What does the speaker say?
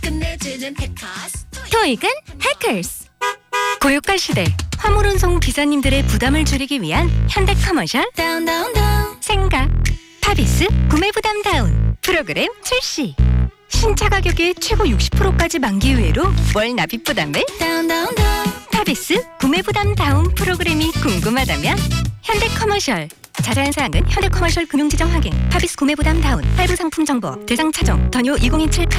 끝내주는 해커스 토익은 해커스. 고유가 시대 화물 운송 기사님들의 부담을 줄이기 위한 현대커머셜 다운 다운 다운 생각 파비스 구매 부담 다운 프로그램 출시. 신차 가격의 최고 60%까지 만기 후회로 월 납입 부담을 다운 다운 다운 파비스 구매 부담 다운 프로그램이 궁금하다면 현대커머셜. 자세한 사항은 현대커머셜 금융지정 확인, 파비스 구매 부담 다운, 할부 상품 정보, 대상 차종, 더뉴 2027